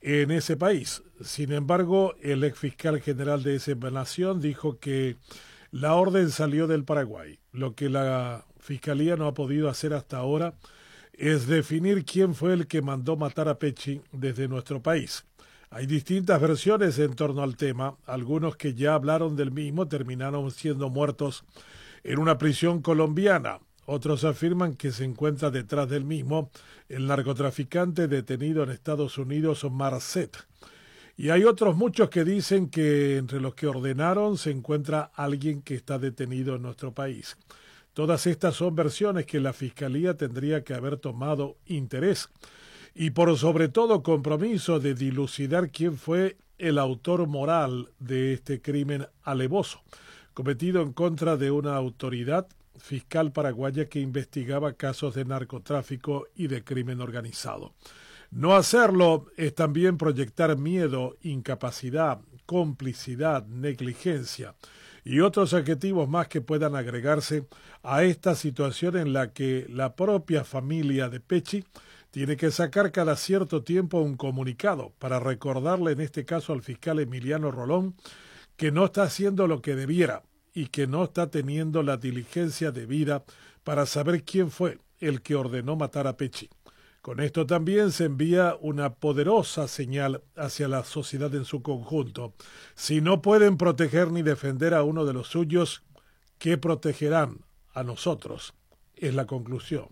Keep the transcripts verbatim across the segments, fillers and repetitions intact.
en ese país. Sin embargo, el ex fiscal general de esa nación dijo que la orden salió del Paraguay. Lo que la fiscalía no ha podido hacer hasta ahora es definir quién fue el que mandó matar a Pecci desde nuestro país. Hay distintas versiones en torno al tema. Algunos que ya hablaron del mismo terminaron siendo muertos en una prisión colombiana. Otros afirman que se encuentra detrás del mismo el narcotraficante detenido en Estados Unidos, Marcet. Y hay otros muchos que dicen que entre los que ordenaron se encuentra alguien que está detenido en nuestro país. Todas estas son versiones que la Fiscalía tendría que haber tomado interés y por sobre todo compromiso de dilucidar quién fue el autor moral de este crimen alevoso, cometido en contra de una autoridad fiscal paraguaya que investigaba casos de narcotráfico y de crimen organizado. No hacerlo es también proyectar miedo, incapacidad, complicidad, negligencia y otros adjetivos más que puedan agregarse a esta situación en la que la propia familia de Pecci tiene que sacar cada cierto tiempo un comunicado para recordarle en este caso al fiscal Emiliano Rolón que no está haciendo lo que debiera y que no está teniendo la diligencia debida para saber quién fue el que ordenó matar a Pecci. Con esto también se envía una poderosa señal hacia la sociedad en su conjunto. Si no pueden proteger ni defender a uno de los suyos, ¿qué protegerán a nosotros? Es la conclusión.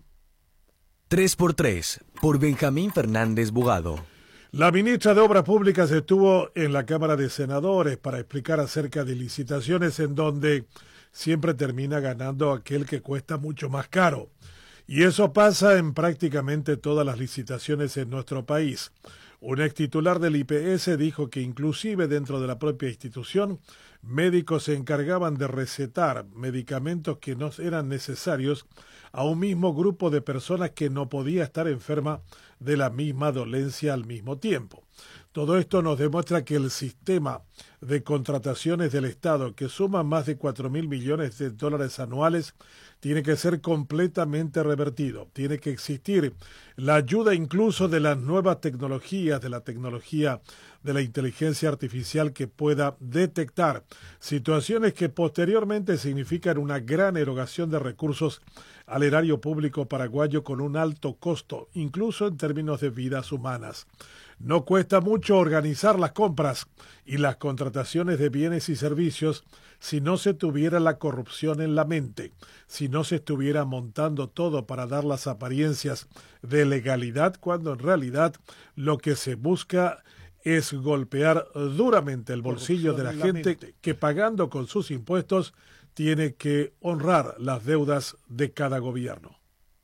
tres por tres, por Benjamín Fernández Bugado. La ministra de Obras Públicas estuvo en la Cámara de Senadores para explicar acerca de licitaciones en donde siempre termina ganando aquel que cuesta mucho más caro. Y eso pasa en prácticamente todas las licitaciones en nuestro país. Un ex titular del I P S dijo que inclusive dentro de la propia institución, médicos se encargaban de recetar medicamentos que no eran necesarios a un mismo grupo de personas que no podía estar enferma de la misma dolencia al mismo tiempo. Todo esto nos demuestra que el sistema de contrataciones del Estado, que suma más de cuatro mil millones de dólares anuales, tiene que ser completamente revertido. Tiene que existir la ayuda incluso de las nuevas tecnologías, de la tecnología de la inteligencia artificial que pueda detectar situaciones que posteriormente significan una gran erogación de recursos al erario público paraguayo con un alto costo, incluso en términos de vidas humanas. No cuesta mucho organizar las compras y las contrataciones de bienes y servicios si no se tuviera la corrupción en la mente, si no se estuviera montando todo para dar las apariencias de legalidad, cuando en realidad lo que se busca es golpear duramente el bolsillo de la gente que pagando con sus impuestos tiene que honrar las deudas de cada gobierno.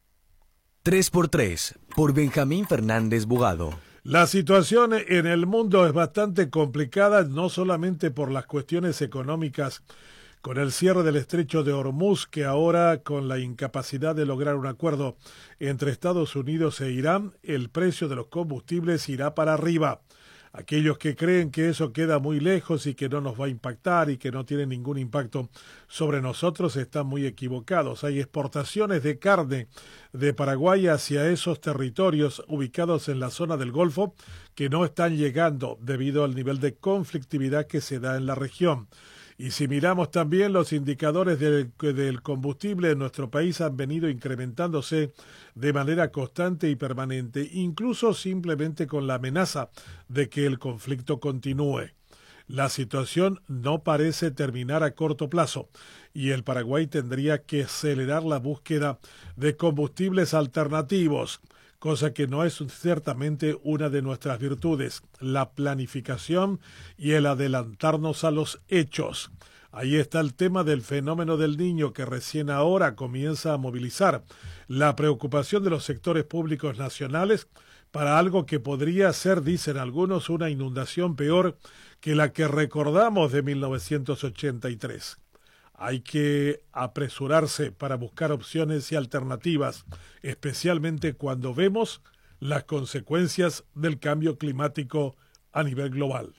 tres por tres, por Benjamín Fernández Bugado. La situación en el mundo es bastante complicada, no solamente por las cuestiones económicas, con el cierre del estrecho de Hormuz, que ahora, con la incapacidad de lograr un acuerdo entre Estados Unidos e Irán, el precio de los combustibles irá para arriba. Aquellos que creen que eso queda muy lejos y que no nos va a impactar y que no tiene ningún impacto sobre nosotros están muy equivocados. Hay exportaciones de carne de Paraguay hacia esos territorios ubicados en la zona del Golfo que no están llegando debido al nivel de conflictividad que se da en la región. Y si miramos también los indicadores del, del combustible en nuestro país han venido incrementándose de manera constante y permanente, incluso simplemente con la amenaza de que el conflicto continúe. La situación no parece terminar a corto plazo y el Paraguay tendría que acelerar la búsqueda de combustibles alternativos, cosa que no es ciertamente una de nuestras virtudes, la planificación y el adelantarnos a los hechos. Ahí está el tema del fenómeno del Niño que recién ahora comienza a movilizar la preocupación de los sectores públicos nacionales para algo que podría ser, dicen algunos, una inundación peor que la que recordamos de mil novecientos ochenta y tres. Hay que apresurarse para buscar opciones y alternativas, especialmente cuando vemos las consecuencias del cambio climático a nivel global.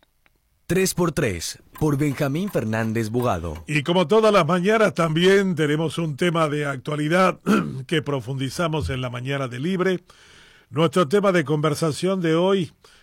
tres por tres, por Benjamín Fernández Bugado. Y como todas las mañanas también tenemos un tema de actualidad que profundizamos en la mañana de Libre. Nuestro tema de conversación de hoy